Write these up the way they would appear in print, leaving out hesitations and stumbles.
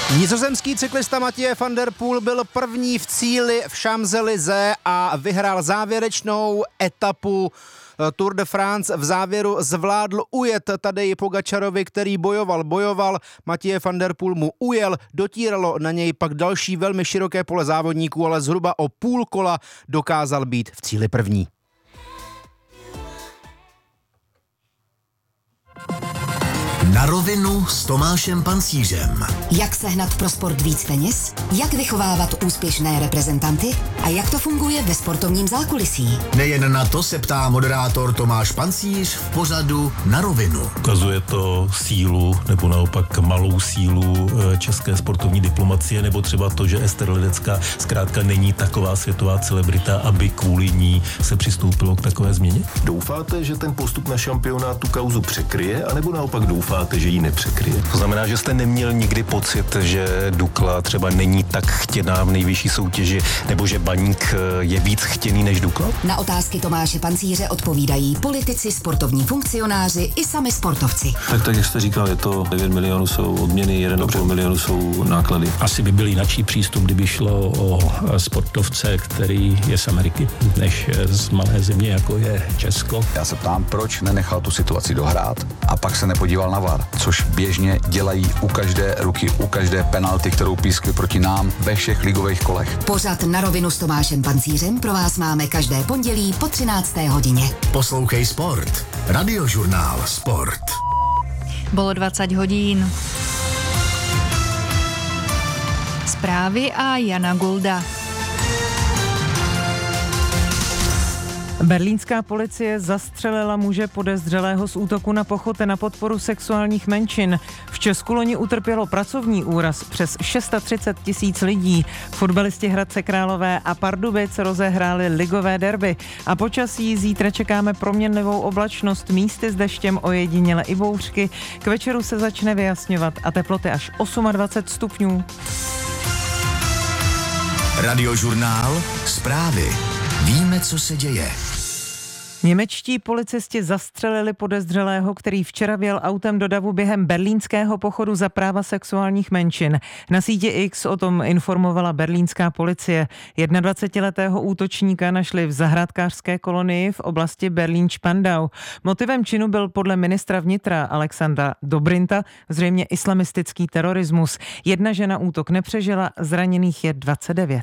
Nizozemský cyklista Mathieu van der Poel byl první v cíli v Champs-Élysées a vyhrál závěrečnou etapu Tour de France. V závěru zvládl ujet Tadeji Pogačarovi, který bojoval. Mathieu van der Poel mu ujel, dotíralo na něj pak další velmi široké pole závodníků, ale zhruba o půl kola dokázal být v cíli první. Na rovinu s Tomášem Pancířem. Jak sehnat pro sport víc peněz? Jak vychovávat úspěšné reprezentanty? A jak to funguje ve sportovním zákulisí? Nejen na to se ptá moderátor Tomáš Pancíř v pořadu Na rovinu. Ukazuje to sílu nebo naopak malou sílu české sportovní diplomacie, nebo třeba to, že Ester Ledecká zkrátka není taková světová celebrita, aby kvůli ní se přistoupilo k takové změně? Doufáte, že ten postup na šampionát tu kauzu překryje, anebo naopak doufáte, že ji nepřekryje? To znamená, že jste neměl nikdy pocit, že Dukla třeba není tak chtěná v nejvyšší soutěži, nebo že Baník je víc chtěný než Dukla? Na otázky Tomáše Pancíře odpovídají politici, sportovní funkcionáři i sami sportovci. Tak jak jste říkal, je to 9 milionů jsou odměny, 1,5 milionu jsou náklady. Asi by byl jináčí přístup, kdyby šlo o sportovce, který je z Ameriky, než z malé země, jako je Česko. Já se ptám, proč nenechal tu situaci dohrát a pak se nepodíval na VAR, což běžně dělají u každé ruky, u každé penalty, kterou pískli proti nám ve všech ligových kolech. Pořad Na rovinu s Tomášem Pancířem pro vás máme každé pondělí po 13. hodině. Poslouchej Sport. Radiožurnál Sport. Bolo 20 hodín. Zprávy a Jana Gulda. Berlínská policie zastřelila muže podezřelého z útoku na pochod na podporu sexuálních menšin. V Česku loni utrpělo pracovní úraz přes 630 000 lidí. Fotbalisti Hradce Králové a Pardubic rozehráli ligové derby. A počasí zítra čekáme proměnlivou oblačnost, místy s deštěm, ojediněle i bouřky. K večeru se začne vyjasňovat a teploty až 28 stupňů. Radiožurnál Zprávy. Víme, co se děje. Němečtí policisti zastřelili podezřelého, který včera vjel autem do davu během berlínského pochodu za práva sexuálních menšin. Na síti X o tom informovala berlínská policie. 21letého útočníka našli v zahrádkářské kolonii v oblasti Berlín-Spandau. Motivem činu byl podle ministra vnitra Alexandra Dobrinta zřejmě islamistický terorismus. Jedna žena útok nepřežila, zraněných je 29.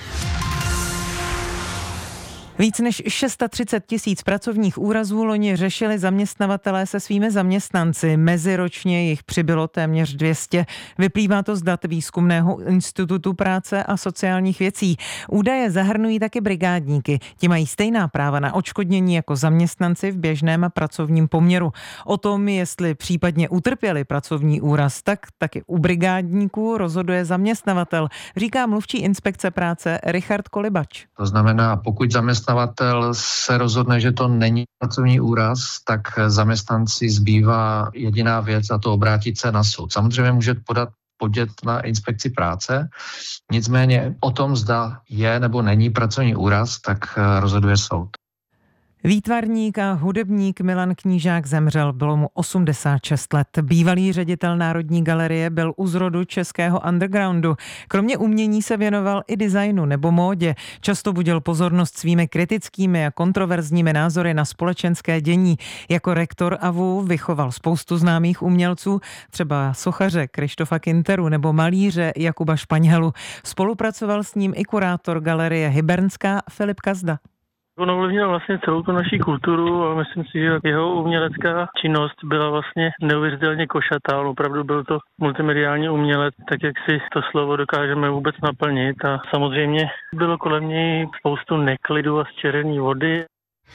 Víc než 630 000 pracovních úrazů loni řešili zaměstnavatelé se svými zaměstnanci. Meziročně jich přibylo téměř 200. Vyplývá to z dat Výzkumného institutu práce a sociálních věcí. Údaje zahrnují taky brigádníky. Ti mají stejná práva na odškodnění jako zaměstnanci v běžném pracovním poměru. O tom, jestli případně utrpěli pracovní úraz, tak taky u brigádníků rozhoduje zaměstnavatel, říká mluvčí inspekce práce Richard Kolibač. To znamená, pokud zaměstnavatel se rozhodne, že to není pracovní úraz, tak zaměstnanci zbývá jediná věc, a to obrátit se na soud. Samozřejmě může podat podnět na inspekci práce, nicméně o tom, zda je nebo není pracovní úraz, tak rozhoduje soud. Výtvarník a hudebník Milan Knížák zemřel, bylo mu 86 let. Bývalý ředitel Národní galerie byl u zrodu českého undergroundu. Kromě umění se věnoval i designu nebo módě. Často budil pozornost svými kritickými a kontroverzními názory na společenské dění. Jako rektor AVU vychoval spoustu známých umělců, třeba sochaře Krištofa Kinteru nebo malíře Jakuba Španělu. Spolupracoval s ním i kurátor galerie Hybernská Filip Kazda. On ovlivnil vlastně celou tu naší kulturu a myslím si, že jeho umělecká činnost byla vlastně neuvěřitelně košatá. On opravdu byl to multimediální umělec, tak jak si to slovo dokážeme vůbec naplnit. A samozřejmě bylo kolem něj spoustu neklidu a zčervené vody.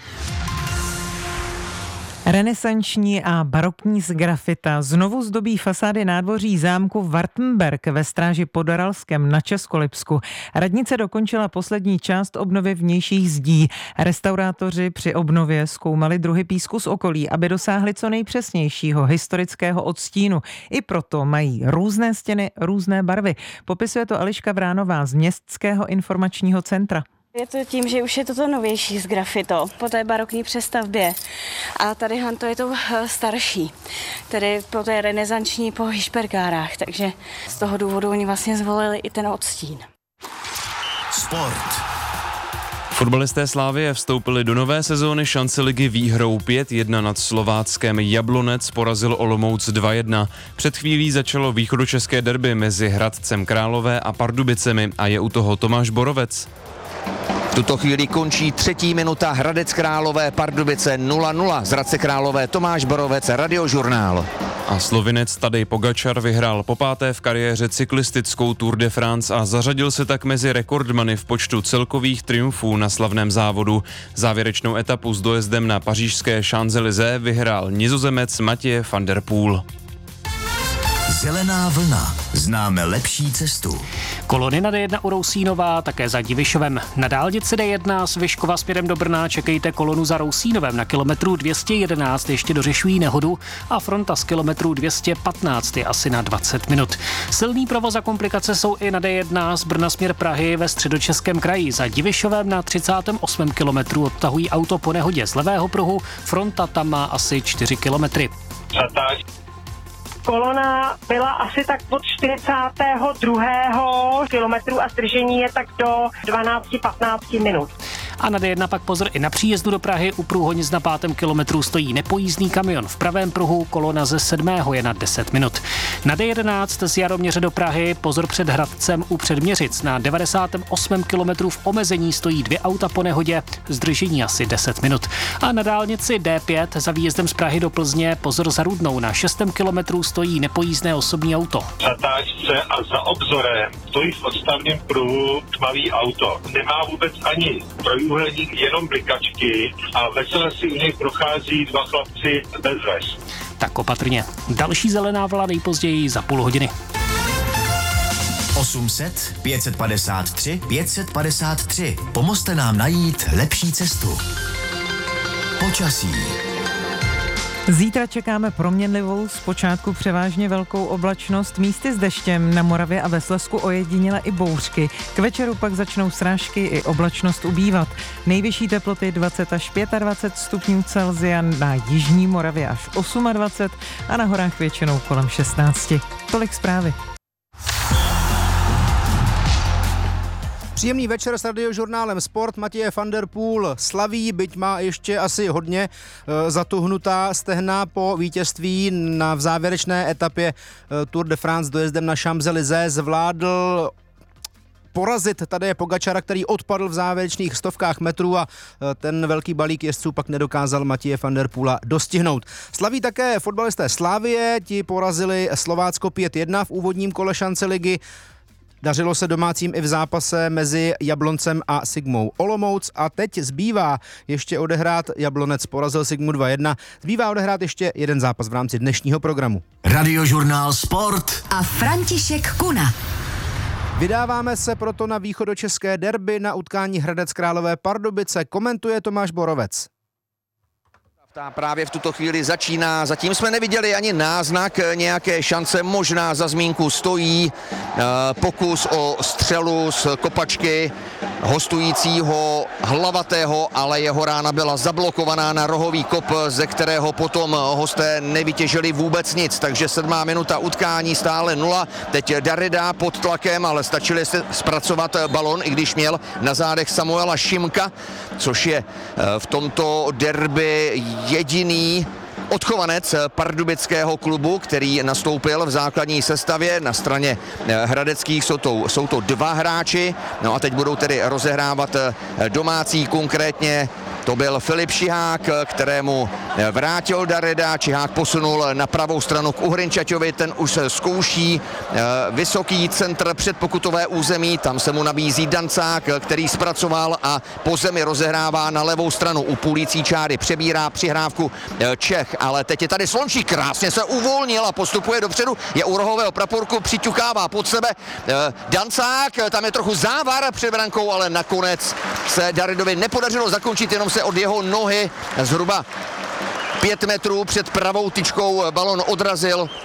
Renesanční a barokní sgrafita znovu zdobí fasády nádvoří zámku Wartenberg ve Stráži pod Aralskem na Českolipsku. Radnice dokončila poslední část obnovy vnějších zdí. Restaurátoři při obnově zkoumali druhy písku z okolí, aby dosáhli co nejpřesnějšího historického odstínu. I proto mají různé stěny, různé barvy. Popisuje to Eliška Vránová z Městského informačního centra. Je to tím, že už je toto novější z grafito po té barokní přestavbě a tady to je to starší, tedy po té renesanční po hyšperkárách, takže z toho důvodu oni vlastně zvolili i ten odstín. Sport. Fotbalisté Slavie vstoupili do nové sezóny šance ligy výhrou 5-1 nad Slováckem. Jablonec porazil Olomouc 2-1. Před chvílí začalo východočeské derby mezi Hradcem Králové a Pardubicemi a je u toho Tomáš Borovec. V tuto chvíli končí 3. minuta, Hradec Králové, Pardubice 0-0. Z Hradce Králové Tomáš Borovec, Radiožurnál. A Slovinec Tadej Pogačar vyhrál popáté v kariéře cyklistickou Tour de France a zařadil se tak mezi rekordmany v počtu celkových triumfů na slavném závodu. Závěrečnou etapu s dojezdem na pařížské Champs-Élysées vyhrál Nizozemec Mathieu van der Poel. Zelená vlna. Známe lepší cestu. Kolony na D1 u Rousínová, také za Divišovem. Na dálnici D1 z Vyškova směrem do Brna čekejte kolonu za Rousínovem. Na kilometru 211 ještě dořešují nehodu a fronta z kilometru 215 je asi na 20 minut. Silný provoz a komplikace jsou i na D1 z Brna směr Prahy ve Středočeském kraji. Za Divišovem na 38. kilometru odtahují auto po nehodě z levého pruhu. Fronta tam má asi 4 kilometry. Kolona byla asi tak od 42. kilometru a zdržení je tak do 12-15 minut. A na D1 pak pozor i na příjezdu do Prahy. U Průhonic na 5. kilometru stojí nepojízdný kamion v pravém pruhu, kolona ze 7. je na 10 minut. Na D11 z Jaroměře do Prahy pozor před Hradcem u Předměřic. Na 98. kilometru v omezení stojí 2 auta po nehodě, zdržení asi 10 minut. A na dálnici D5 za výjezdem z Prahy do Plzně pozor za Rudnou. Na 6. kilometru stojí nepojízdné osobní auto. Zatáčce a za obzorem stojí v odstavném pruhu tmavý auto. Nemá vůbec ani trojúhelník, jenom blikačky a vesele si u něj prochází 2 chlapci bez vest. Tak opatrně. Další zelená vlna nejpozději za půl hodiny. 800 553 553. Pomozte nám najít lepší cestu. Počasí. Zítra čekáme proměnlivou, zpočátku převážně velkou oblačnost, místy s deštěm, na Moravě a ve Slezsku ojediněle i bouřky. K večeru pak začnou srážky i oblačnost ubývat. Nejvyšší teploty 20 až 25 stupňů Celsia, na jižní Moravě až 28 a na horách většinou kolem 16. Tolik zprávy. Příjemný večer s Radiožurnálem Sport. Mathieu van der Poel slaví, byť má ještě asi hodně zatuhnutá stehna po vítězství v závěrečné etapě Tour de France dojezdem na Champs-Élysées. Zvládl porazit Tadeje Pogačara, který odpadl v závěrečných stovkách metrů a ten velký balík jezdců pak nedokázal Mathieu van der Poela dostihnout. Slaví také fotbalisté Slavie, ti porazili Slovácko 5-1 v úvodním kole šance ligy. Dařilo se domácím i v zápase mezi Jabloncem a Sigmou Olomouc a teď zbývá ještě odehrát, Jablonec porazil Sigmu 2-1, zbývá odehrát ještě jeden zápas v rámci dnešního programu. Radiožurnál Sport a František Kuna. Vydáváme se proto na východočeské derby na utkání Hradec Králové Pardubice, komentuje Tomáš Borovec. Právě v tuto chvíli začíná, zatím jsme neviděli ani náznak nějaké šance, možná za zmínku stojí pokus o střelu z kopačky hostujícího Hlavatého, ale jeho rána byla zablokovaná na rohový kop, ze kterého potom hosté nevytěžili vůbec nic, takže 7. minuta utkání stále 0, teď Darida pod tlakem, ale stačili se zpracovat balon, i když měl na zádech Samuela Šimka, což je v tomto derby jediný odchovanec pardubického klubu, který nastoupil v základní sestavě. Na straně hradeckých jsou to 2 hráči, no a teď budou tedy rozehrávat domácí, konkrétně to byl Filip Čihák, kterému vrátil Darida. Čihák posunul na pravou stranu k Uhrinčaťovi, ten už zkouší vysoký centr před pokutové území, tam se mu nabízí Dancák, který zpracoval a po zemi rozehrává na levou stranu u půlící čáry, přebírá přihrávku Čech, ale teď je tady Slončík, krásně se uvolnil a postupuje dopředu, je u rohového praporku, přiťukává pod sebe Dancák, tam je trochu závar před brankou, ale nakonec se Daridovi nepodařilo zakončit, jenom se od jeho nohy zhruba 5 metrů před pravou tyčkou balon odrazil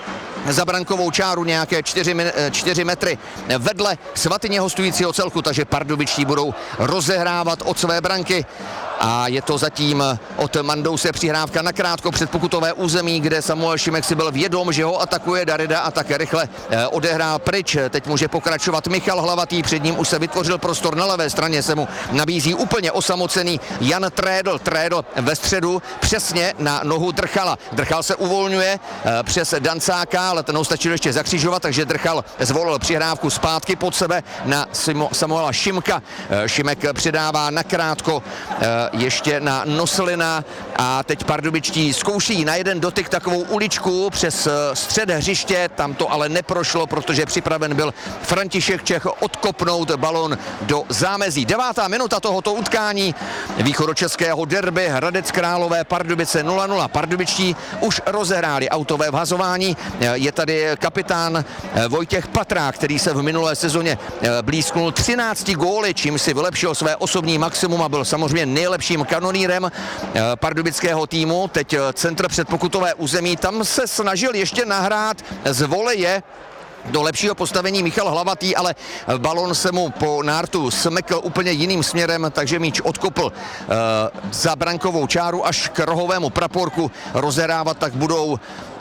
za brankovou čáru, nějaké 4 metry vedle svatyně hostujícího celku, takže pardubičtí budou rozehrávat od své branky. A je to zatím od Mandouse přihrávka nakrátko před pokutové území, kde Samuel Šimek si byl vědom, že ho atakuje Darida a tak rychle odehrál pryč. Teď může pokračovat Michal Hlavatý, před ním už se vytvořil prostor, na levé straně se mu nabízí úplně osamocený Jan Trédl. Trédl ve středu přesně na nohu Drchala. Drchal se uvolňuje přes Dancáka, ale ten ho stačil ještě zakřižovat, takže Drchal zvolil přihrávku zpátky pod sebe na Samuela Šimka. Šimek přidává nakrátko ještě na Noslina a teď pardubičtí zkouší na jeden dotyk takovou uličku přes střed hřiště, tam to ale neprošlo, protože připraven byl František Čech odkopnout balon do zámezí. 9. minuta tohoto utkání východočeského derby Hradec Králové Pardubice 0-0. Pardubičtí už rozehráli autové vhazování. Je tady kapitán Vojtěch Patrák, který se v minulé sezóně blízknul 13 góly, čím si vylepšil své osobní maximum a byl samozřejmě nejlepším kanonýrem pardubického týmu. Teď centr před pokutové území, tam se snažil ještě nahrát z voleje do lepšího postavení Michal Hlavatý, ale balon se mu po nártu smekl úplně jiným směrem, takže míč odkopl za brankovou čáru až k rohovému praporku. Rozehrávat tak budou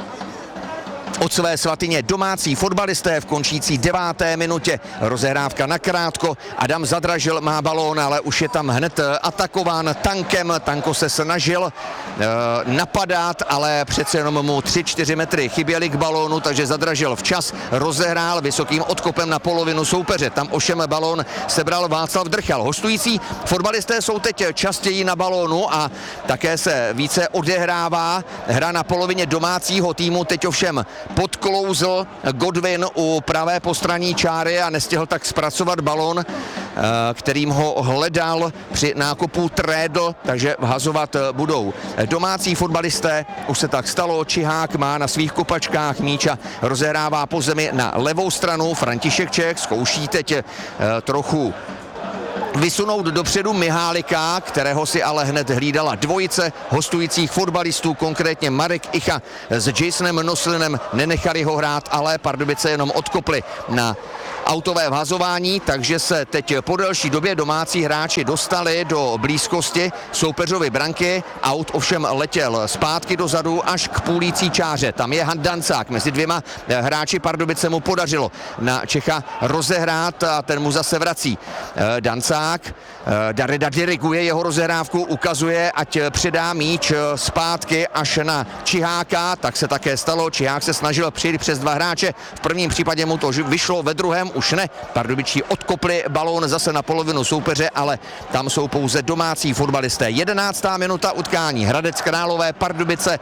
od své svatyně domácí fotbalisté v končící 9. minutě. Rozehrávka nakrátko, Adam Zadražil má balón, ale už je tam hned atakován Tankem. Tanko se snažil napadat, ale přece jenom mu 3-4 metry chyběly k balónu, takže Zadražil včas rozehrál vysokým odkopem na polovinu soupeře. Tam ovšem balón sebral Václav Drchal. Hostující fotbalisté jsou teď častěji na balónu a také se více odehrává hra na polovině domácího týmu. Teď ovšem podklouzl Godwin u pravé postranní čáry a nestihl tak zpracovat balon, kterým ho hledal při nákupu Trédl, takže vhazovat budou domácí fotbalisté. Už se tak stalo, Čihák má na svých kopačkách míč a rozehrává po zemi na levou stranu. František Čech zkouší teď trochu vysunout dopředu Mihálika, kterého si ale hned hlídala dvojice hostujících fotbalistů, konkrétně Marek Icha s Jasonem Noslinem. Nenechali ho hrát, ale Pardubice jenom odkopli na autové vhazování, takže se teď po delší době domácí hráči dostali do blízkosti soupeřovy branky. Aut ovšem letěl zpátky dozadu až k půlící čáře. Tam je Dancák. Mezi dvěma hráči Pardubice mu podařilo na Čecha rozehrát a ten mu zase vrací. Dancák, Darida diriguje jeho rozehrávku, ukazuje, ať předá míč zpátky až na Čiháka, tak se také stalo. Čihák se snažil přijít přes dva hráče. V prvním případě mu to vyšlo, ve druhém už ne. Pardubičtí odkopli balón zase na polovinu soupeře, ale tam jsou pouze domácí fotbalisté. 11. minuta utkání. Hradec Králové Pardubice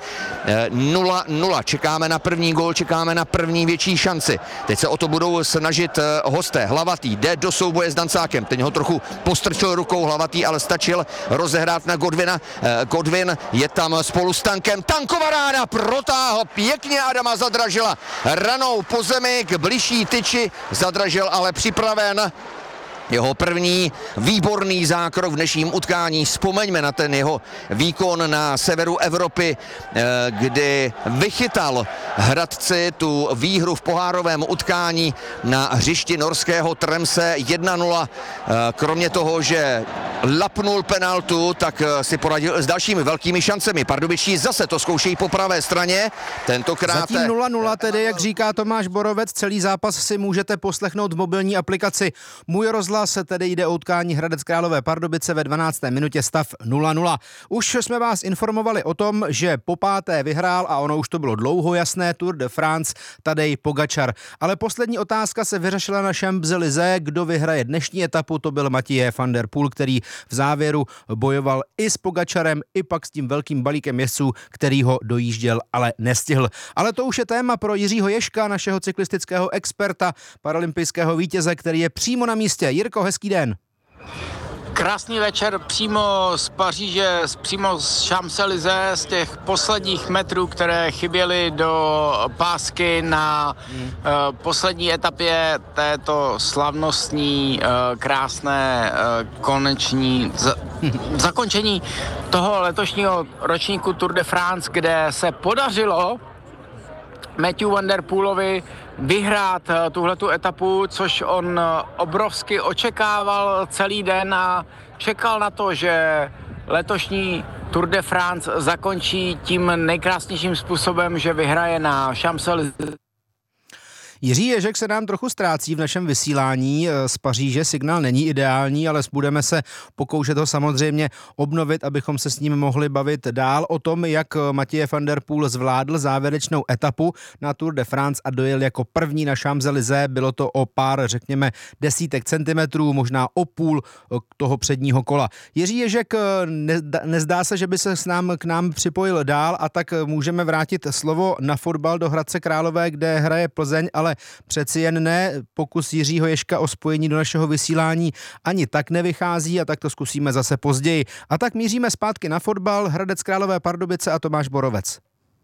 0-0. Čekáme na první gól, čekáme na první větší šanci. Teď se o to budou snažit hosté. Hlavatý jde do souboje s Dancákem. Ten ho trochu postrčil rukou, Hlavatý ale stačil rozehrát na Godwina. Godwin je tam spolu s Tankem. Tankova rána protáhl pěkně Adama Zadražila ranou po zemi k bližší tyči. Zadražil ale připraven. Jeho první výborný zákrok v dnešním utkání. Vzpomeňme na ten jeho výkon na severu Evropy, kdy vychytal Hradci tu výhru v pohárovém utkání na hřišti norského Tremse 1-0. Kromě toho, že lapnul penaltu, tak si poradil s dalšími velkými šancemi. Pardubičtí zase to zkoušejí po pravé straně. Tentokrát zatím 0-0 tedy, jak říká Tomáš Borovec. Celý zápas si můžete poslechnout v mobilní aplikaci Můj rozhlas, tedy jde o utkání Hradec Králové Pardubice ve 12. minutě stav 0-0. Už jsme vás informovali o tom, že po páté vyhrál, a ono už to bylo dlouho jasné, Tour de France Tadej Pogačar. Ale poslední otázka se vyřešila na Champs-Élysées. Kdo vyhraje dnešní etapu, to byl Mathieu van der Poel, který v závěru bojoval i s Pogačarem, i pak s tím velkým balíkem jezdců, který ho dojížděl, ale nestihl. Ale to už je téma pro Jiřího Ježka, našeho cyklistického experta, paralympijského vítěze, který je přímo na místě. Jirko, hezký den. Krásný večer přímo z Paříže, přímo z Champs-Élysées, z těch posledních metrů, které chyběly do pásky na poslední etapě této slavnostní, krásné zakončení toho letošního ročníku Tour de France, kde se podařilo Matthew Van Der Poelovi vyhrát tuhletu etapu, což on obrovsky očekával celý den a čekal na to, že letošní Tour de France zakončí tím nejkrásnějším způsobem, že vyhraje na Champs-Élysées. Jiří Ježek se nám trochu ztrácí v našem vysílání z Paříže, signál není ideální, ale budeme se pokoušet ho samozřejmě obnovit, abychom se s ním mohli bavit dál o tom, jak Mathieu van der Poel zvládl závěrečnou etapu na Tour de France a dojel jako první na Champs-Élysées. Bylo to o pár, řekněme, desítek centimetrů, možná o půl toho předního kola. Jiří Ježek, nezdá se, že by se k nám připojil dál, a tak můžeme vrátit slovo na fotbal do Hradce Králové, kde hraje Plzeň, ale přeci jen ne. Pokus Jiřího Ježka o spojení do našeho vysílání ani tak nevychází, a tak to zkusíme zase později. A tak míříme zpátky na fotbal. Hradec Králové Pardubice a Tomáš Borovec.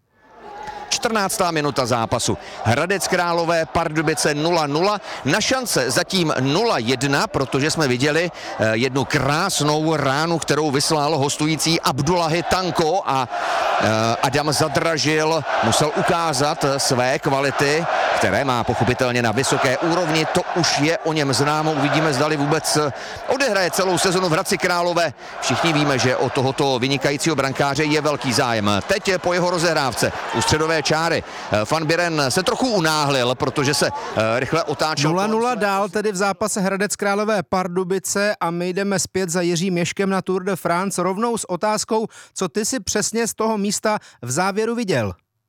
14. minuta zápasu. Hradec Králové Pardubice 0-0. Na šance zatím 0-1, protože jsme viděli jednu krásnou ránu, kterou vyslal hostující Abdullahi Tanko, a Adam Zadražil musel ukázat své kvality, které má pochopitelně na vysoké úrovni. To už je o něm známo. Uvidíme, zdali vůbec odehraje celou sezonu v Hradci Králové. Všichni víme, že o tohoto vynikajícího brankáře je velký zájem. Teď po jeho rozehrávce u středové čáry Van Buren se trochu unáhlil, protože se rychle otáčel. 0-0 dál tedy v zápase Hradec Králové Pardubice, a my jdeme zpět za Jiřím Ježkem na Tour de France rovnou s otázkou, co ty si přesně z toho místa v závěru viděl.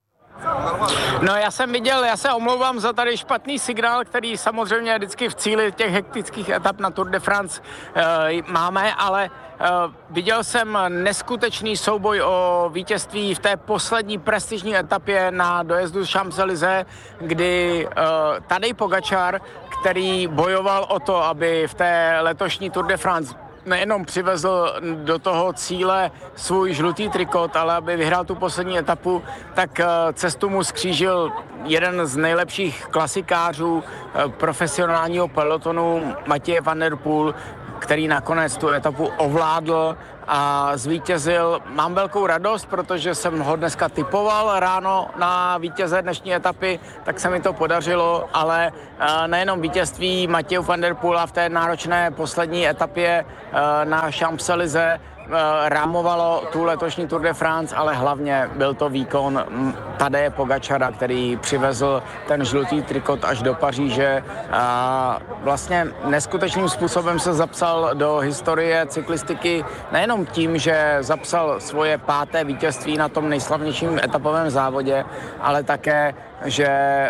No, já jsem viděl, já se omlouvám za tady špatný signál, který samozřejmě vždycky v cíli těch hektických etap na Tour de France máme, ale viděl jsem neskutečný souboj o vítězství v té poslední prestižní etapě na dojezdu Champs-Élysées, kdy Tadej Pogačar, který bojoval o to, aby v té letošní Tour de France nejenom přivezl do toho cíle svůj žlutý trikot, ale aby vyhrál tu poslední etapu, tak cestu mu skřížil jeden z nejlepších klasikářů profesionálního pelotonu, Mathieu van der Poel, který nakonec tu etapu ovládl a zvítězil. Mám velkou radost, protože jsem ho dneska tipoval ráno na vítěze dnešní etapy, tak se mi to podařilo, ale nejenom vítězství Mathieu van der Poela v té náročné poslední etapě na Champs-Élysées rámovalo tu letošní Tour de France, ale hlavně byl to výkon Tadeje Pogačara, který přivezl ten žlutý trikot až do Paříže a vlastně neskutečným způsobem se zapsal do historie cyklistiky nejenom tím, že zapsal svoje 5. vítězství na tom nejslavnějším etapovém závodě, ale také, že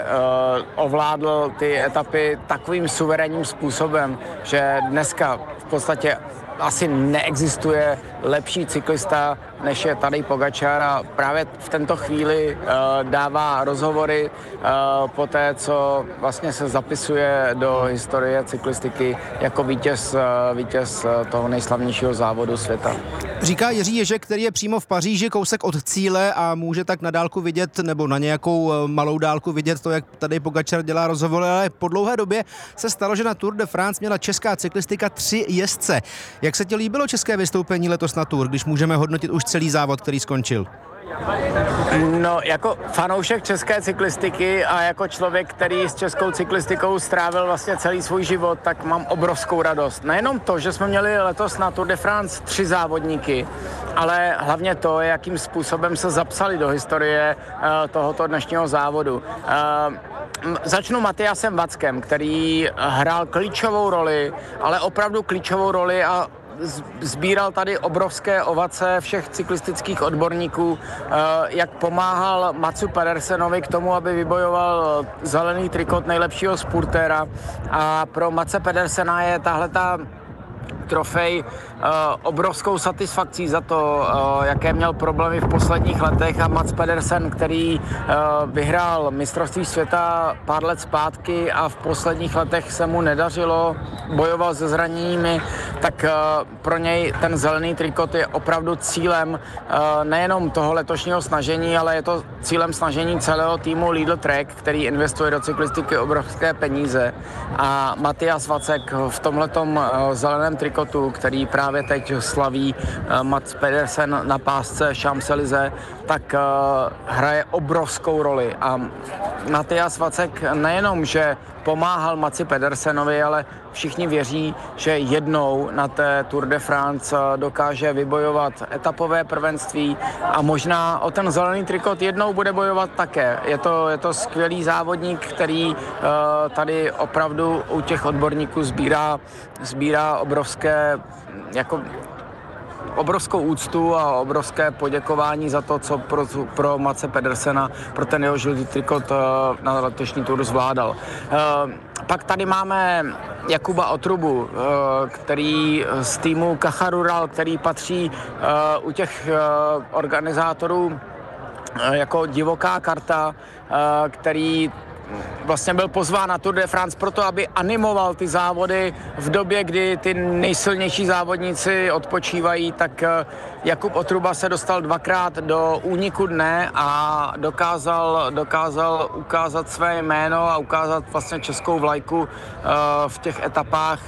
ovládl ty etapy takovým suverénním způsobem, že dneska v podstatě asi neexistuje lepší cyklista, než je Tadej Pogačar, a právě v tento chvíli dává rozhovory po té, co vlastně se zapisuje do historie cyklistiky jako vítěz toho nejslavnějšího závodu světa. Říká Jiří Ježek, který je přímo v Paříži, kousek od cíle, a může tak na dálku vidět, nebo na nějakou malou dálku vidět to, jak Tadej Pogačar dělá rozhovory, ale po dlouhé době se stalo, že na Tour de France měla česká cyklistika 3 jezdce. Jak se ti líbilo české vystoupení letos na Tour, když můžeme hodnotit už celý závod, který skončil? No, jako fanoušek české cyklistiky a jako člověk, který s českou cyklistikou strávil vlastně celý svůj život, tak mám obrovskou radost. Nejenom to, že jsme měli letos na Tour de France 3 závodníky, ale hlavně to, jakým způsobem se zapsali do historie tohoto dnešního závodu. Začnu Matyasem Vackem, který hrál klíčovou roli, ale opravdu klíčovou roli, a sbíral tady obrovské ovace všech cyklistických odborníků, jak pomáhal Matsu Pedersenovi k tomu, aby vybojoval zelený trikot nejlepšího spurtéra. A pro Matse Pedersena je tahleta trofej obrovskou satisfakcí za to, jaké měl problémy v posledních letech, a Mats Pedersen, který vyhrál mistrovství světa pár let zpátky a v posledních letech se mu nedařilo, bojoval se zraněními, tak pro něj ten zelený trikot je opravdu cílem nejenom toho letošního snažení, ale je to cílem snažení celého týmu Lidl Trek, který investuje do cyklistiky obrovské peníze, a Matyas Vacek v tomhletom zeleném trikotu trikotu, který právě teď slaví Mats Pedersen na pásce Champs-Élysées, tak hraje obrovskou roli. A Matthias Vacek nejenom, že pomáhal Matsi Pedersenovi, ale všichni věří, že jednou na té Tour de France dokáže vybojovat etapové prvenství a možná o ten zelený trikot jednou bude bojovat také. Je to skvělý závodník, který tady opravdu u těch odborníků sbírá obrovskou úctu a obrovské poděkování za to, co pro Matse Pedersena, pro ten jeho žlutý trikot na letošní Tour zvládal. Pak tady máme Jakuba Otrubu, který z týmu Caja Rural, který patří u těch organizátorů jako divoká karta, který vlastně byl pozván na Tour de France proto, aby animoval ty závody v době, kdy ty nejsilnější závodníci odpočívají, tak Jakub Otruba se dostal 2krát do úniku dne a dokázal ukázat své jméno a ukázat vlastně českou vlajku v těch etapách,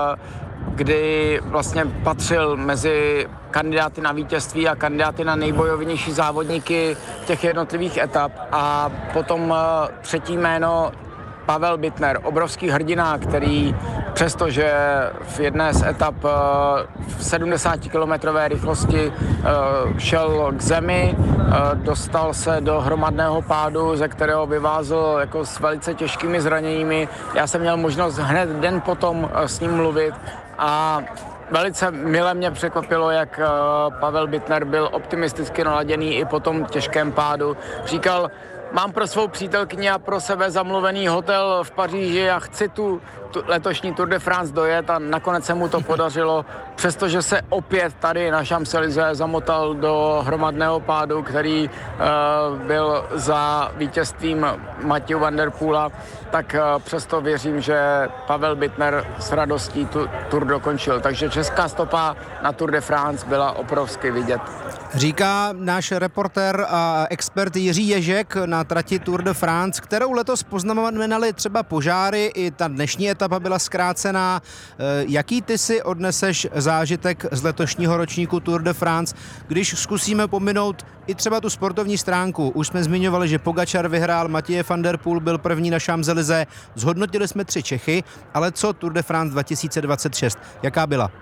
kdy vlastně patřil mezi kandidáty na vítězství a kandidáty na nejbojovnější závodníky těch jednotlivých etap. A potom třetí jméno Pavel Bittner, obrovský hrdina, který přestože v jedné z etap v 70-kilometrové rychlosti šel k zemi, dostal se do hromadného pádu, ze kterého vyvázl jako s velice těžkými zraněními. Já jsem měl možnost hned den potom s ním mluvit a velice mile mě překvapilo, jak Pavel Bittner byl optimisticky naladěný i po tom těžkém pádu. Říkal, mám pro svou přítelkyni a pro sebe zamluvený hotel v Paříži a chci tu letošní Tour de France dojet a nakonec se mu to podařilo, přestože se opět tady na Champs-Élysées zamotal do hromadného pádu, který byl za vítězstvím Mathieu van der Poola, tak přesto věřím, že Pavel Bittner s radostí tu Tour dokončil. Takže česká stopa na Tour de France byla obrovsky vidět. Říká náš reportér a expert Jiří Ježek na trati Tour de France, kterou letos poznamenaly třeba požáry, i ta dnešní etapa byla zkrácená. Jaký ty si odneseš zážitek z letošního ročníku Tour de France, když zkusíme pominout i třeba tu sportovní stránku? Už jsme zmiňovali, že Pogačar vyhrál, Mathieu van der Poel byl první na Champs-Élysées, zhodnotili jsme 3 Čechy, ale co Tour de France 2026? Jaká byla?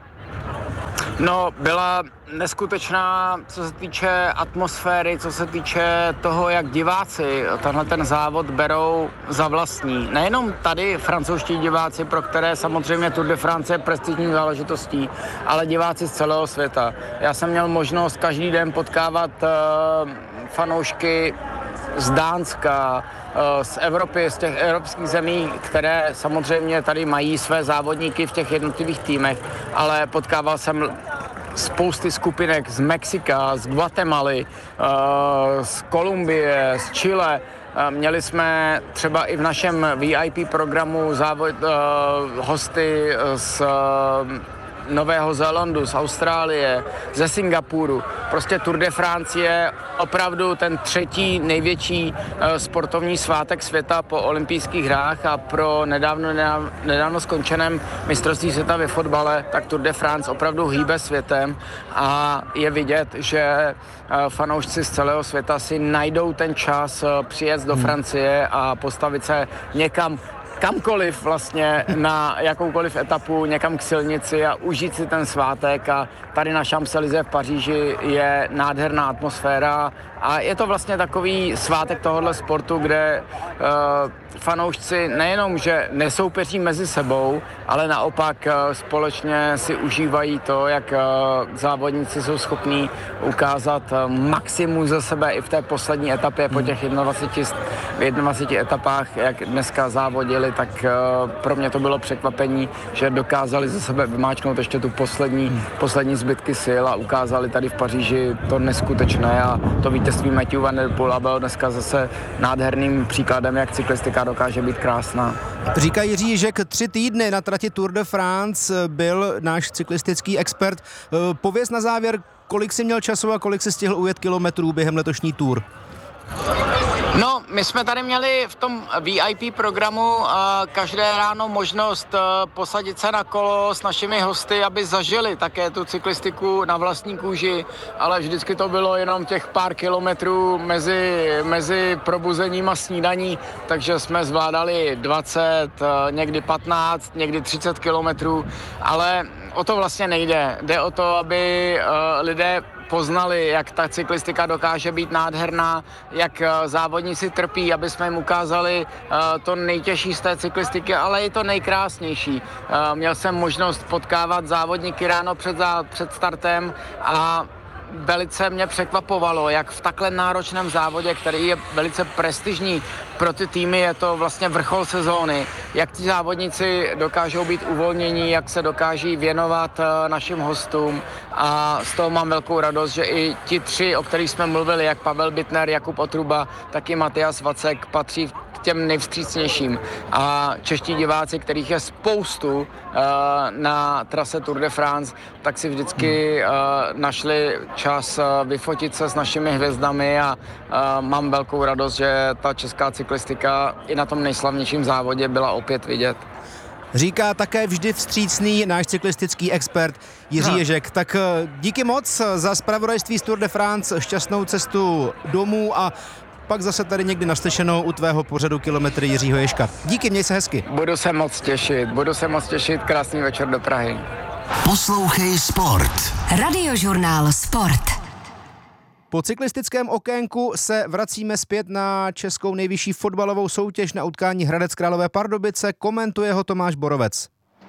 No, byla neskutečná, co se týče atmosféry, co se týče toho, jak diváci tenhle ten závod berou za vlastní. Nejenom tady francouzští diváci, pro které samozřejmě Tour de France je prestižní záležitostí, ale diváci z celého světa. Já jsem měl možnost každý den potkávat fanoušky z Dánska, z Evropy, z těch evropských zemí, které samozřejmě tady mají své závodníky v těch jednotlivých týmech, ale potkával jsem spousty skupinek z Mexika, z Guatemaly, z Kolumbie, z Chile. Měli jsme třeba i v našem VIP programu hosty z Nového Zélandu, z Austrálie, ze Singapuru. Prostě Tour de France je opravdu ten 3. největší sportovní svátek světa po olympijských hrách a pro nedávno skončeném mistrovství světa ve fotbale, tak Tour de France opravdu hýbe světem a je vidět, že fanoušci z celého světa si najdou ten čas přijet do Francie a postavit se někam kamkoliv vlastně na jakoukoliv etapu, někam k silnici a užít si ten svátek a tady na Champs-Élysées v Paříži je nádherná atmosféra a je to vlastně takový svátek tohohle sportu, kde fanoušci nejenom, že nesoupeří mezi sebou, ale naopak společně si užívají to, jak závodníci jsou schopní ukázat maximum ze sebe i v té poslední etapě po těch 21 etapách, jak dneska závodili, tak pro mě to bylo překvapení, že dokázali ze sebe vymáčknout ještě tu poslední zbytky sil a ukázali tady v Paříži to neskutečné a to vítězství Mathieu van der Poola bylo dneska zase nádherným příkladem, jak cyklistika dokáže být krásná. Říká Jiří Ježek, 3 týdny na trati Tour de France byl náš cyklistický expert. Pověz na závěr, kolik jsi měl času a kolik jsi stihl ujet kilometrů během letošní Tour? No, my jsme tady měli v tom VIP programu každé ráno možnost posadit se na kolo s našimi hosty, aby zažili také tu cyklistiku na vlastní kůži, ale vždycky to bylo jenom těch pár kilometrů mezi probuzením a snídaní, takže jsme zvládali 20, někdy 15, někdy 30 kilometrů, ale o to vlastně nejde. Jde o to, aby lidé poznali, jak ta cyklistika dokáže být nádherná, jak závodníci trpí, aby jsme jim ukázali to nejtěžší z té cyklistiky, ale i to nejkrásnější. Měl jsem možnost potkávat závodníky ráno před startem a velice mě překvapovalo, jak v takhle náročném závodě, který je velice prestižní pro ty týmy, je to vlastně vrchol sezóny, jak ti závodníci dokážou být uvolnění, jak se dokáží věnovat našim hostům a z toho mám velkou radost, že i ti tři, o kterých jsme mluvili, jak Pavel Bittner, Jakub Otruba, tak i Matias Vacek patří k těm nejvstřícnějším. A čeští diváci, kterých je spoustu na trase Tour de France, tak si vždycky našli čas vyfotit se s našimi hvězdami a mám velkou radost, že ta česká cyklistika i na tom nejslavnějším závodě byla opět vidět. Říká také vždy vstřícný náš cyklistický expert Jiří Ježek. Tak díky moc za zpravodajství z Tour de France, šťastnou cestu domů a pak zase tady někdy naslyšenou u tvého pořadu Kilometry Jiřího Ježka. Díky, měj se hezky. Budu se moc těšit, krásný večer do Prahy. Poslouchej sport. Radiožurnál Sport. Po cyklistickém okénku se vracíme zpět na českou nejvyšší fotbalovou soutěž na utkání Hradec Králové Pardubice. Komentuje ho Tomáš Borovec.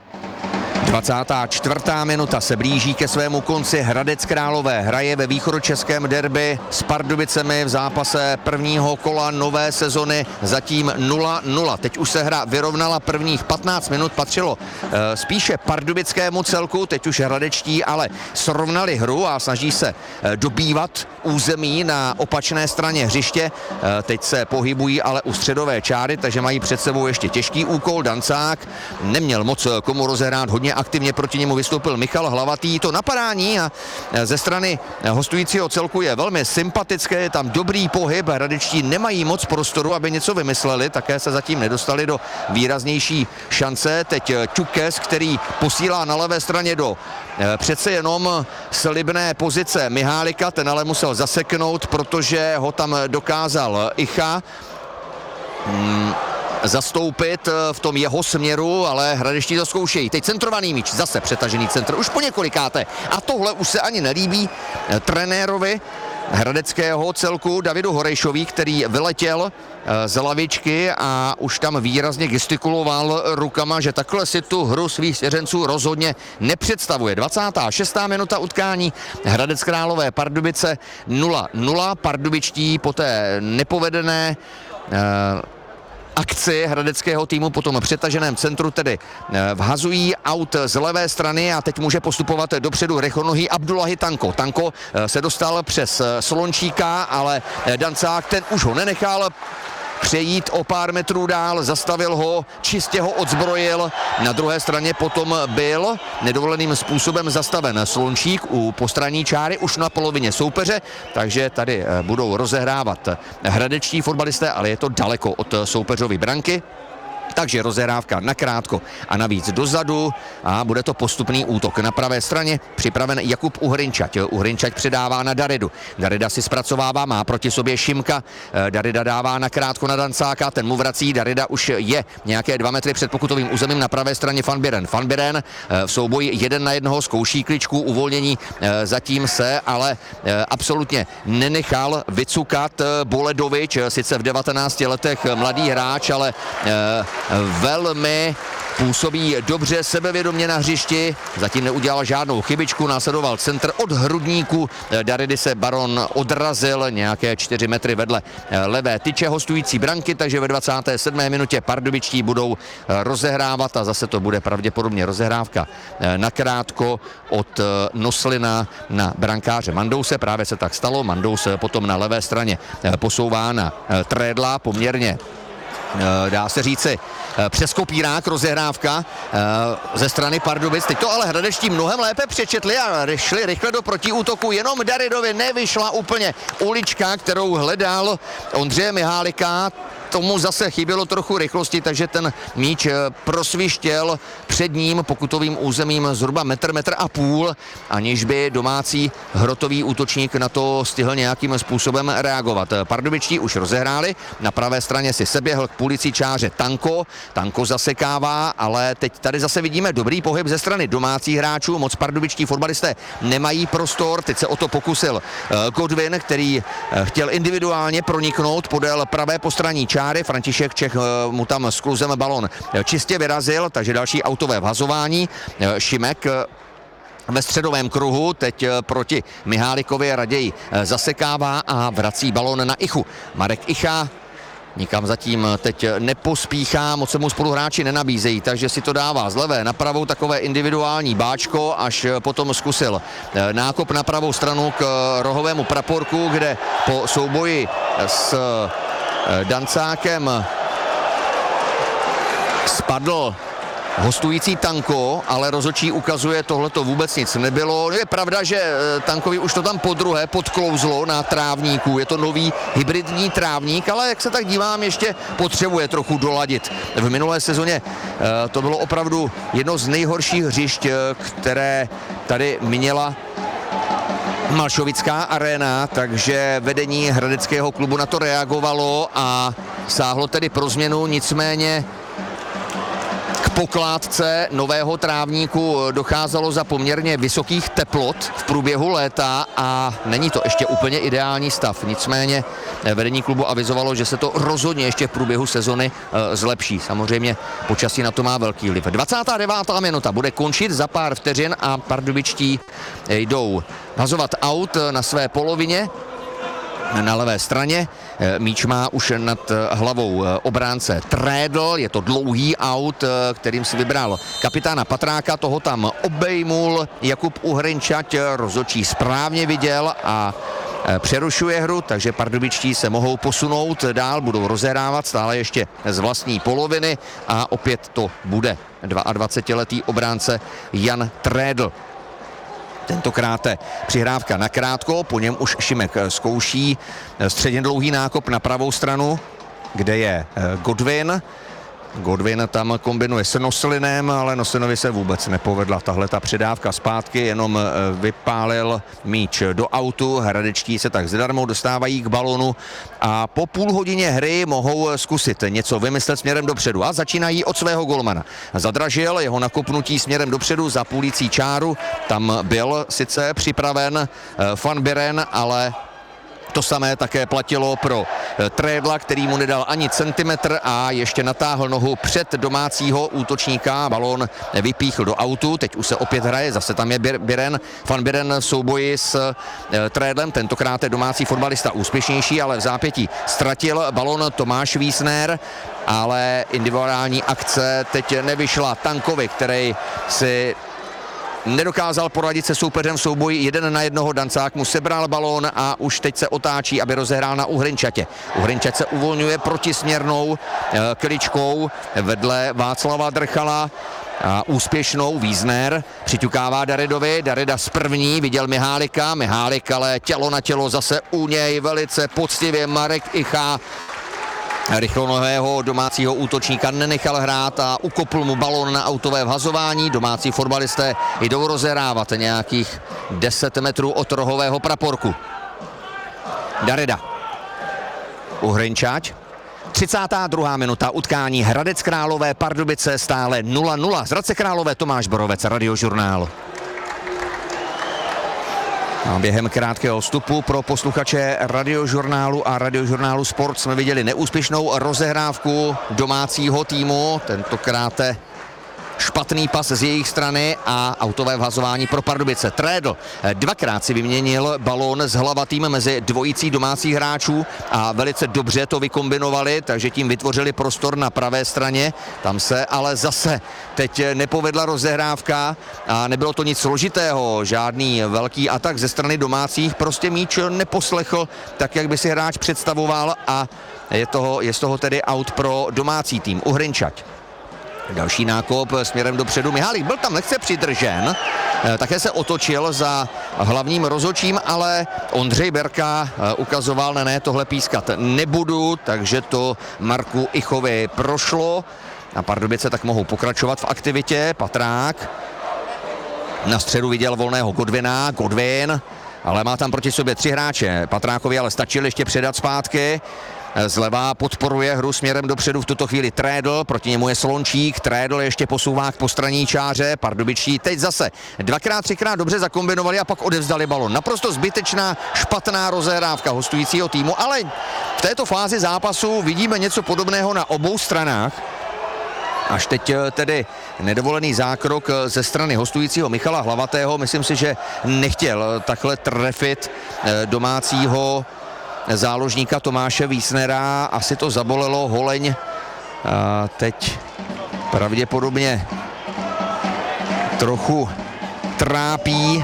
24. minuta se blíží ke svému konci. Hradec Králové hraje ve východočeském derby s Pardubicemi v zápase prvního kola nové sezony, zatím 0-0. Teď už se hra vyrovnala, prvních 15 minut patřilo spíše pardubickému celku, teď už hradečtí ale srovnali hru a snaží se dobývat území na opačné straně hřiště. Teď se pohybují ale u středové čáry, takže mají před sebou ještě těžký úkol. Dancák neměl moc komu rozehrát, hodně aktivně proti němu vystoupil Michal Hlavatý. To napadání a ze strany hostujícího celku je velmi sympatické, je tam dobrý pohyb, hradečtí nemají moc prostoru, aby něco vymysleli, také se zatím nedostali do výraznější šance. Teď Čukes, který posílá na levé straně do přece jenom slibné pozice Mihálika, ten ale musel zaseknout, protože ho tam dokázal Icha zastoupit v tom jeho směru, ale hradeští zaskoušejí. Teď centrovaný míč, zase přetažený centr, už po několikáté. A tohle už se ani nelíbí trenérovi hradeckého celku Davidu Horejšovi, který vyletěl z lavičky a už tam výrazně gestikuloval rukama, že takhle si tu hru svých svěřenců rozhodně nepředstavuje. 26. minuta utkání, Hradec Králové Pardubice 0-0. Pardubičtí po té nepovedené akci hradeckého týmu po tom přetaženém centru tedy vhazují aut z levé strany a teď může postupovat dopředu rychlonohý Abdullahi Tanko. Tanko se dostal přes Slončíka, ale Dancák ten už ho nenechal přejít o pár metrů dál, zastavil ho, čistě ho odzbrojil. Na druhé straně potom byl nedovoleným způsobem zastaven Slončík u postranní čáry už na polovině soupeře, takže tady budou rozehrávat hradečtí fotbalisté, ale je to daleko od soupeřovy branky. Takže rozehrávka nakrátko a navíc dozadu a bude to postupný útok. Na pravé straně připraven Jakub Uhrinčať. Uhrinčať předává na Daridu. Darida si zpracovává, má proti sobě Šimka. Darida dává nakrátko na Dancáka, ten mu vrací. Darida už je nějaké 2 metry před pokutovým územím, na pravé straně Van Biren. Van Biren v souboji 1 na 1 zkouší kličku, uvolnění, zatím se ale absolutně nenechal vycukat Boledovič, sice v 19 letech mladý hráč, ale velmi působí dobře, sebevědomě na hřišti, zatím neudělal žádnou chybičku, následoval centr od hrudníku, Daridy se Baron odrazil nějaké 4 metry vedle levé tyče hostující branky, takže ve 27. minutě pardubičtí budou rozehrávat a zase to bude pravděpodobně rozehrávka nakrátko od Noslina na brankáře Mandouse, právě se tak stalo, Mandous potom na levé straně posouvá na Trédla, poměrně dá se říci, přes kopírák rozehrávka ze strany Pardubic. Teď to ale hradečtí mnohem lépe přečetli a šli rychle do protiútoku. Jenom Darydovi nevyšla úplně ulička, kterou hledal Ondřeje Mihálika. Tomu zase chybělo trochu rychlosti, takže ten míč prosvištěl před ním pokutovým územím zhruba metr a půl, aniž by domácí hrotový útočník na to stihl nějakým způsobem reagovat. Pardubičtí už rozehráli, na pravé straně si seběhl k půlicí čáře Tanko zasekává, ale teď tady zase vidíme dobrý pohyb ze strany domácích hráčů, moc pardubičtí fotbalisté nemají prostor, teď se o to pokusil Godwin, který chtěl individuálně proniknout podél pravé postranní čáry. František Čech mu tam s kluzem balon čistě vyrazil, takže další autové vhazování. Šimek ve středovém kruhu, teď proti Mihálikovi raději zasekává a vrací balon na Ichu. Marek Icha nikam zatím teď nepospíchá, moc se mu spoluhráči nenabízejí, takže si to dává z levé na pravou, takové individuální báčko, až potom zkusil nákop na pravou stranu k rohovému praporku, kde po souboji s Dancákem spadl hostující Tanko, ale rozhodčí ukazuje, tohleto vůbec nic nebylo. Je pravda, že Tankovi už to tam podruhé podklouzlo na trávníku, je to nový hybridní trávník, ale jak se tak dívám, ještě potřebuje trochu doladit. V minulé sezóně to bylo opravdu jedno z nejhorších hřišť, které tady měla Malšovická aréna, takže vedení hradeckého klubu na to reagovalo a sáhlo tedy pro změnu, nicméně k pokládce nového trávníku docházelo za poměrně vysokých teplot v průběhu léta a není to ještě úplně ideální stav. Nicméně vedení klubu avizovalo, že se to rozhodně ještě v průběhu sezony zlepší. Samozřejmě počasí na to má velký vliv. 29. minuta bude končit za pár vteřin a pardubičtí jdou hazovat aut na své polovině. Na levé straně míč má už nad hlavou obránce Trédl, je to dlouhý aut, kterým si vybral kapitána Patráka, toho tam obejmul Jakub Uhrinčať, rozhodčí správně viděl a přerušuje hru, takže pardubičtí se mohou posunout dál, budou rozehrávat stále ještě z vlastní poloviny a opět to bude 22letý obránce Jan Trédl. Tentokrát přihrávka na krátko, po něm už Šimek zkouší středně dlouhý nákop na pravou stranu, kde je Godwin. Godwin tam kombinuje s Noslinem, ale Noslinovi se vůbec nepovedla tahle ta předávka zpátky, jenom vypálil míč do autu, hradečtí se tak zdarmou dostávají k balonu a po půl hodině hry mohou zkusit něco vymyslet směrem dopředu a začínají od svého golmana. Zadražil jeho nakopnutí směrem dopředu za půlicí čáru, tam byl sice připraven Van Biren, ale to samé také platilo pro Trédla, který mu nedal ani centimetr a ještě natáhl nohu před domácího útočníka. Balón vypíchl do autu, teď už se opět hraje, zase tam je Biren. Van Biren v souboji s Trédlem, tentokrát je domácí fotbalista úspěšnější, ale v zápětí ztratil balón Tomáš Wiesner, ale individuální akce teď nevyšla Tankovi, který si nedokázal poradit se soupeřem v souboji 1 na 1, Dancák mu sebral balón a už teď se otáčí, aby rozehrál na Uhrinčatě. Uhrinčat se uvolňuje protisměrnou kličkou vedle Václava Drchala a úspěšnou Wiesner přiťukává Darydovi, Daryda z první, viděl Mihálika, Mihálek ale tělo na tělo zase u něj velice poctivě Marek Icha rychlonohého domácího útočníka nenechal hrát a ukopl mu balón na autové vhazování. Domácí fotbalisté jdou rozehrávat nějakých 10 metrů od rohového praporku. Daryda. Uhrinčať. 32. minuta utkání Hradec Králové Pardubice stále 0-0. Z Hradce Králové Tomáš Borovec, Radiožurnál. A během krátkého vstupu pro posluchače Radiožurnálu a Radiožurnálu Sport jsme viděli neúspěšnou rozehrávku domácího týmu. Tentokrát špatný pas z jejich strany a autové vhazování pro Pardubice. Trédl dvakrát si vyměnil balón s hlavatým mezi dvojicí domácích hráčů a velice dobře to vykombinovali, takže tím vytvořili prostor na pravé straně. Tam se ale zase teď nepovedla rozehrávka a nebylo to nic složitého, žádný velký atak ze strany domácích, prostě míč neposlechl tak, jak by si hráč představoval a je z toho tedy out pro domácí tým. Uhrinčať. Další nákop směrem dopředu. Mihálík byl tam lehce přidržen, také se otočil za hlavním rozhodčím, ale Ondřej Berka ukazoval, ne, tohle pískat nebudu, takže to Marku Ichovi prošlo a Pardubice tak mohou pokračovat v aktivitě. Patrák na středu viděl volného Godwina, Godwin, ale má tam proti sobě 3 hráče. Patrákovi ale stačil ještě předat zpátky. Zleva podporuje hru směrem dopředu v tuto chvíli Trédl, proti němu je Slončík, Trédl ještě posouvá k postranní čáře, Pardubičtí teď zase 2x, 3x dobře zakombinovali a pak odevzdali balon. Naprosto zbytečná, špatná rozehrávka hostujícího týmu, ale v této fázi zápasu vidíme něco podobného na obou stranách. Až teď tedy nedovolený zákrok ze strany hostujícího Michala Hlavatého, myslím si, že nechtěl takhle trefit domácího záložníka Tomáše Wiesnera, asi to zabolelo, holeň teď pravděpodobně trochu trápí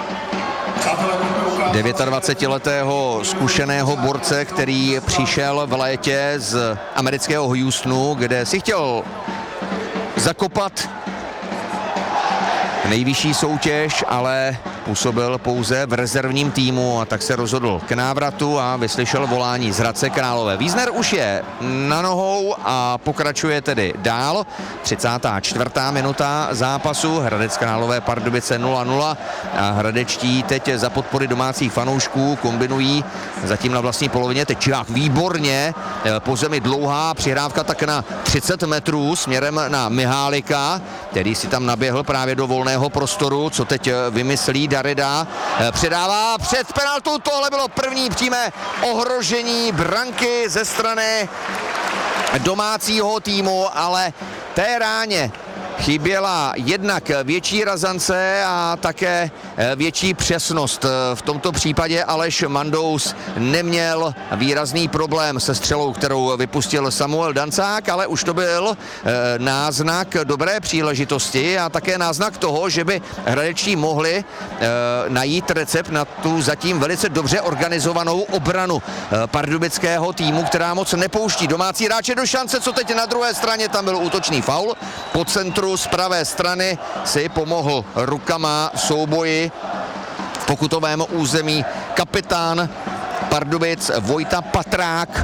29letého zkušeného borce, který přišel v létě z amerického Houstonu, kde si chtěl zakopat nejvyšší soutěž, ale působil pouze v rezervním týmu a tak se rozhodl k návratu a vyslyšel volání z Hradce Králové. Wiesner už je na nohou a pokračuje tedy dál. 34. minuta zápasu, Hradec Králové Pardubice 0-0 a hradečtí teď za podpory domácích fanoušků kombinují zatím na vlastní polovině. Teď Čihák výborně, po zemi dlouhá přihrávka tak na 30 metrů směrem na Mihálika, který si tam naběhl právě do volného prostoru, co teď vymyslí Darida, předává před penaltu, tohle bylo první přímé ohrožení branky ze strany domácího týmu, ale té ráně chyběla jednak větší razance a také větší přesnost. V tomto případě Aleš Mandous neměl výrazný problém se střelou, kterou vypustil Samuel Dancák, ale už to byl náznak dobré příležitosti a také náznak toho, že by hradečtí mohli najít recept na tu zatím velice dobře organizovanou obranu pardubického týmu, která moc nepouští domácí hráče do šance, co teď na druhé straně, tam byl útočný faul. Po centru z pravé strany si pomohl rukama v souboji v pokutovém území kapitán Pardubic Vojta Patrák.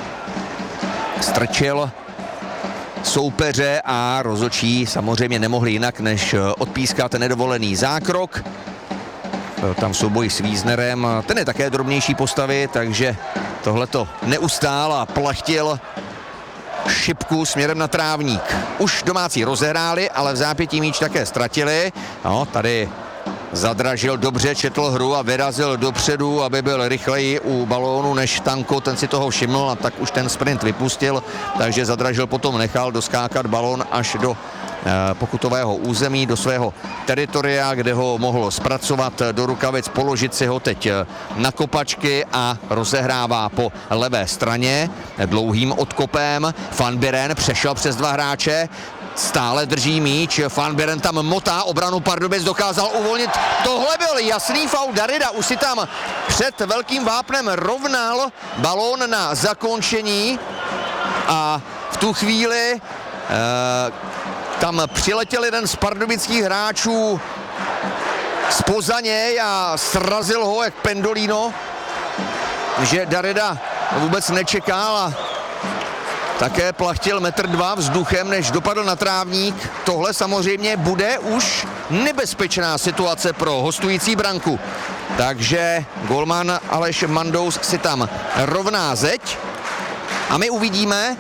Strčil soupeře a rozhodčí samozřejmě nemohli jinak, než odpískat nedovolený zákrok. Byl tam souboj s Wiesnerem, ten je také drobnější postavy, takže tohleto neustál a plachtil šipku směrem na trávník. Už domácí rozehráli, ale v zápětí míč také ztratili. No, tady zadražil dobře, četl hru a vyrazil dopředu, aby byl rychleji u balónu než Tanko, ten si toho všiml a tak už ten sprint vypustil, takže zadražil, potom nechal doskákat balón až do pokutového území, do svého teritoria, kde ho mohl zpracovat do rukavic, položit si ho teď na kopačky a rozehrává po levé straně dlouhým odkopem. Van Buren přešel přes 2 hráče, stále drží míč, Van Buren tam motá obranu Pardubic, dokázal uvolnit. Tohle byl jasný faul Darida, už si tam před velkým vápnem rovnal balón na zakončení a v tu chvíli tam přiletěl jeden z pardubických hráčů zpoza něj a srazil ho jak pendolino, že Darida vůbec nečekal a také plachtil 1,2 m vzduchem, než dopadl na trávník. Tohle samozřejmě bude už nebezpečná situace pro hostující branku. Takže golman Aleš Mandous si tam rovná zeď a my uvidíme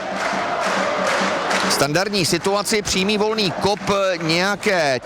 standardní situaci, přímý volný kop nějaké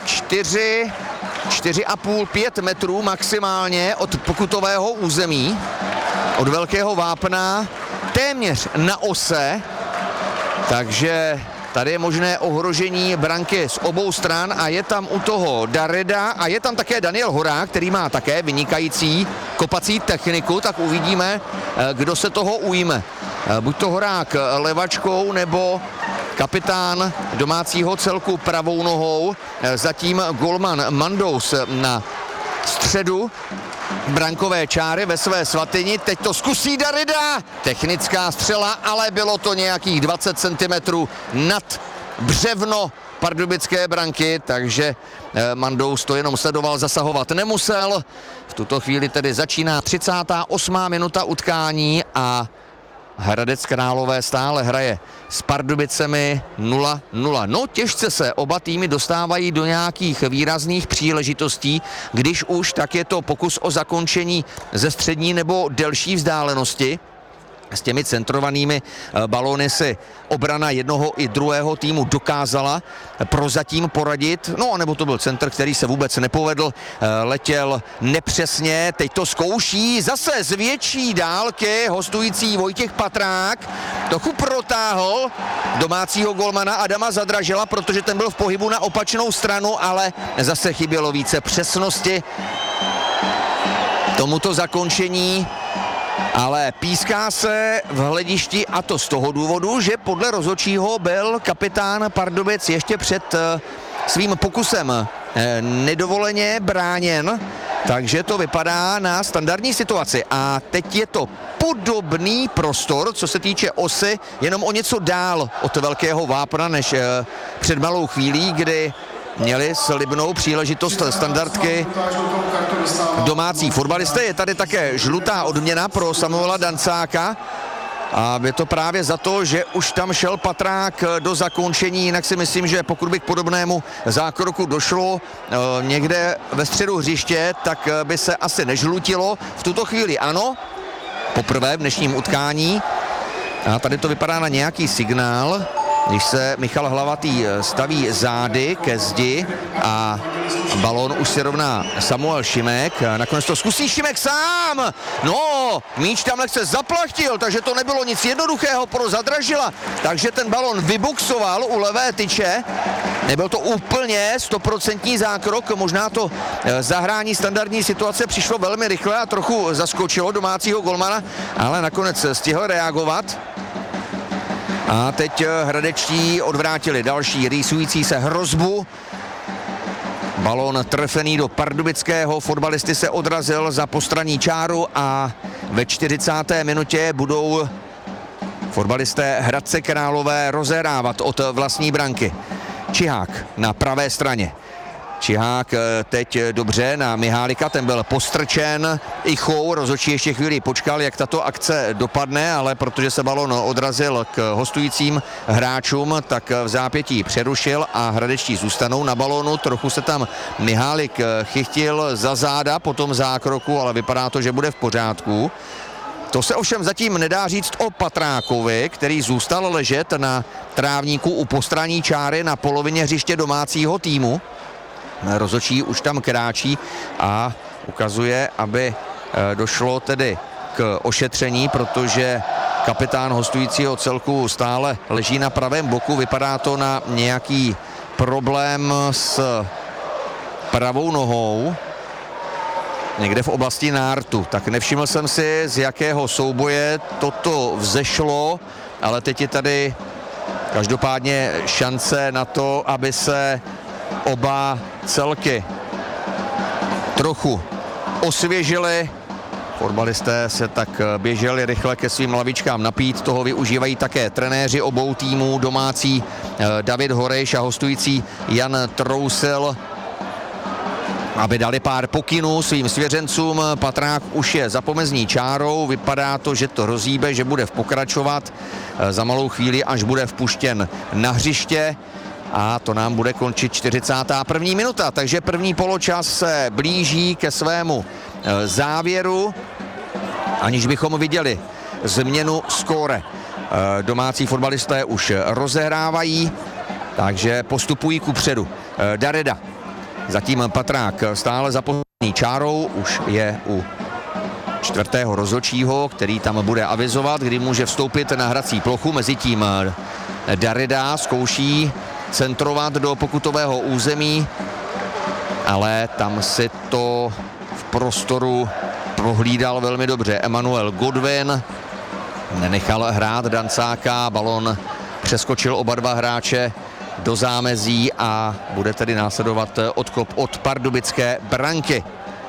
4,5-5 metrů maximálně od pokutového území, od velkého vápna, téměř na ose, takže Tady je možné ohrožení branky z obou stran a je tam u toho Darida a je tam také Daniel Horák, který má také vynikající kopací techniku, tak uvidíme, kdo se toho ujme. Buď to Horák levačkou, nebo kapitán domácího celku pravou nohou, zatím golman Mandous na středu brankové čáry ve své svatyni. Teď to zkusí Darida, technická střela, ale bylo to nějakých 20 cm nad břevno pardubické branky, takže Mandous to jenom sledoval, zasahovat nemusel. V tuto chvíli tedy začíná 38. minuta utkání a Hradec Králové stále hraje s Pardubicemi 0-0. No těžce se oba týmy dostávají do nějakých výrazných příležitostí, když už, tak je to pokus o zakončení ze střední nebo delší vzdálenosti. S těmi centrovanými balóny si obrana jednoho i druhého týmu dokázala prozatím poradit. No a nebo to byl centr, který se vůbec nepovedl, letěl nepřesně, teď to zkouší zase z větší dálky hostující Vojtěch Patrák. Trochu protáhl domácího golmana Adama Zadražila, protože ten byl v pohybu na opačnou stranu, ale zase chybělo více přesnosti tomuto zakončení. Ale píská se v hledišti a to z toho důvodu, že podle rozhodčího byl kapitán Pardubic ještě před svým pokusem nedovoleně bráněn, takže to vypadá na standardní situaci. A teď je to podobný prostor, co se týče osy, jenom o něco dál od velkého vápna než před malou chvílí, kdy měli slibnou příležitost standardky domácí fotbalisté. Je tady také žlutá odměna pro Samuela Dancáka a je to právě za to, že už tam šel Patrák do zakončení, jinak si myslím, že pokud by k podobnému zákroku došlo někde ve středu hřiště, tak by se asi nežlutilo. V tuto chvíli ano, poprvé v dnešním utkání a tady to vypadá na nějaký signál, když se Michal Hlavatý staví zády ke zdi a balón už si rovná Samuel Šimek. Nakonec to zkusí Šimek sám. No, míč tam lehce zaplachtil, takže to nebylo nic jednoduchého pro Zadražila. Takže ten balón vybuxoval u levé tyče. Nebyl to úplně 100% zákrok, možná to zahrání standardní situace přišlo velmi rychle a trochu zaskočilo domácího golmana, ale nakonec stihl reagovat. A teď hradečtí odvrátili další rýsující se hrozbu. Balón trefený do pardubického fotbalisty se odrazil za postranní čáru a ve 40. minutě budou fotbalisté Hradce Králové rozehrávat od vlastní branky. Čihák na pravé straně. Čihák teď dobře na Mihálika, ten byl postrčen Ichou, rozhodčí ještě chvíli počkal, jak tato akce dopadne, ale protože se balon odrazil k hostujícím hráčům, tak v zápětí přerušil a hradečtí zůstanou na balonu. Trochu se tam Mihálik chytil za záda po tom zákroku, ale vypadá to, že bude v pořádku. To se ovšem zatím nedá říct o Patrákovi, který zůstal ležet na trávníku u postranní čáry na polovině hřiště domácího týmu. Rozhodčí už tam kráčí a ukazuje, aby došlo tedy k ošetření, protože kapitán hostujícího celku stále leží na pravém boku. Vypadá to na nějaký problém s pravou nohou někde v oblasti nártu. Tak nevšiml jsem si, z jakého souboje toto vzešlo, ale teď je tady každopádně šance na to, aby se oba celky trochu osvěžili. Fotbalisté se tak běželi rychle ke svým lavičkám napít, toho využívají také trenéři obou týmů, domácí David Horejš a hostující Jan Trousil, aby dali pár pokynů svým svěřencům. Patrák už je za pomezní čárou, vypadá to, že to rozhýbe, že bude pokračovat za malou chvíli, až bude vpuštěn na hřiště. A to nám bude končit 41. minuta, takže první poločas se blíží ke svému závěru, aniž bychom viděli změnu skóre. Domácí fotbalisté už rozehrávají, takže postupují kupředu. Darida, zatím Patrák stále za poslední čárou, už je u čtvrtého rozhodčího, který tam bude avizovat, kdy může vstoupit na hrací plochu, mezitím Darida zkouší centrovat do pokutového území, ale tam si to v prostoru prohlídal velmi dobře Emanuel Godwin. Nenechal hrát Dancáka, balon přeskočil oba dva hráče do zámezí a bude tedy následovat odkop od pardubické branky.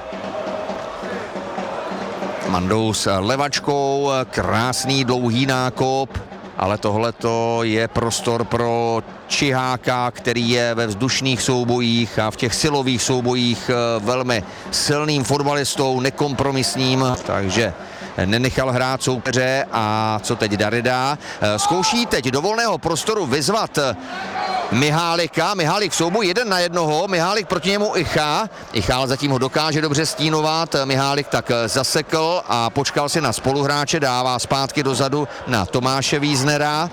Mandous levačkou, krásný dlouhý nákop, ale tohleto je prostor pro Čiháka, který je ve vzdušných soubojích a v těch silových soubojích velmi silným fotbalistou, nekompromisním, takže nenechal hrát soupeře. A co teď Darida? Zkouší teď do volného prostoru vyzvat Mihálika. Mihálek v souboji 1 na 1. Mihálek proti němu Icha. Ichál zatím ho dokáže dobře stínovat. Mihálek tak zasekl a počkal si na spoluhráče. Dává zpátky dozadu na Tomáše Wiesnera.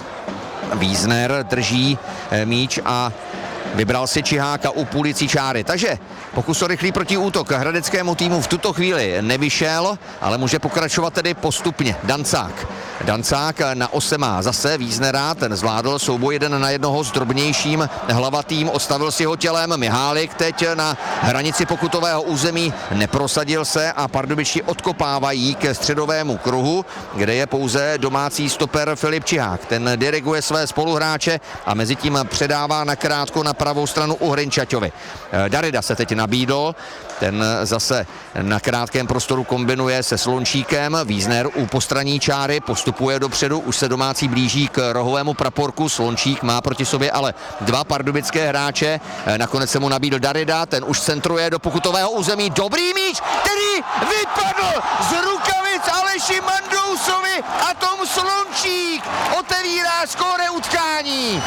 Wiesner drží míč a vybral si Čiháka u půlicí čáry. Takže pokus o rychlý protiútok hradeckému týmu v tuto chvíli nevyšel, ale může pokračovat tedy postupně. Dancák na 8 má zase Wiesnera, ten zvládl souboj 1 na 1 s drobnějším hlavatým, odstavil si ho tělem. Mihálek teď na hranici pokutového území, neprosadil se a pardubičtí odkopávají ke středovému kruhu, kde je pouze domácí stoper Filip Čihák. Ten diriguje své spoluhráče a mezi tím předává nakrátko na pravou stranu Uhrinčaťovi. Darida se teď nabídl, ten zase na krátkém prostoru kombinuje se Slončíkem. Wiesner u postraní čáry postupuje dopředu, už se domácí blíží k rohovému praporku. Slončík má proti sobě ale 2 pardubické hráče. Nakonec se mu nabídl Darida, ten už centruje do pokutového území. Dobrý míč, který vypadl z rukavic Aleši Mandousovi a Tom Slončík otevírá skóre utkání.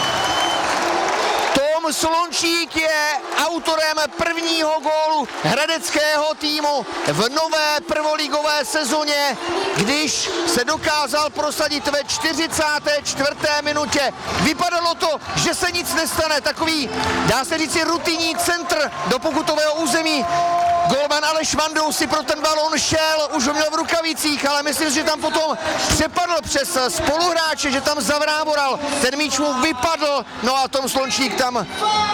Tom Slončík je autorem prvního gólu hradeckého týmu v nové prvoligové sezóně, když se dokázal prosadit ve 44. minutě. Vypadalo to, že se nic nestane. Takový, dá se říci, rutinní centr do pokutového území. Golman Aleš Mandous si pro ten balón šel, už ho měl v rukavicích, ale myslím, že tam potom přepadl přes spoluhráče, že tam zavrávoral. Ten míč mu vypadl, no a Tom Slončík tam...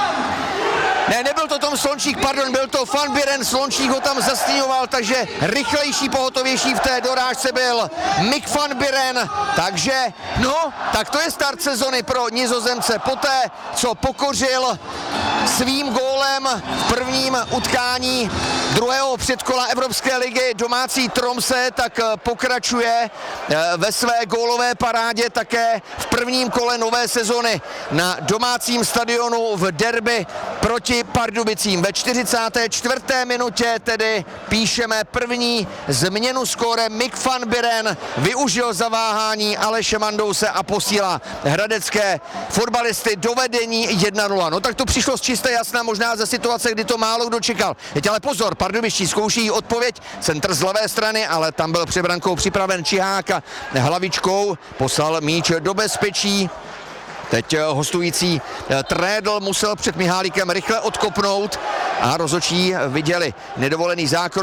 Ne, nebyl to Tom Slončík, pardon, byl to Van Buren, Slončík ho tam zastíňoval, takže rychlejší, pohotovější v té dorážce byl Mick Van Buren, takže, no, tak to je start sezony pro Nizozemce. Poté, co pokořil svým gólem v prvním utkání druhého předkola Evropské ligy domácí Tromsø, tak pokračuje ve své gólové parádě také v prvním kole nové sezony na domácím stadionu v derby proti Pardubicím. Ve 44. minutě tedy píšeme první změnu skóre. Mick Van Buren využil zaváhání Aleše Mandouse a posílá hradecké fotbalisty do vedení 1-0. No tak to přišlo z čisté jasna, možná ze situace, kdy to málo kdo čekal. Teď ale pozor, pardubičtí zkouší odpověď, centr z levé strany, ale tam byl před brankou připraven Čihák a hlavičkou poslal míč do bezpečí. Teď hostující Trédl musel před Mihálíkem rychle odkopnout a rozhodčí viděli nedovolený zákrok.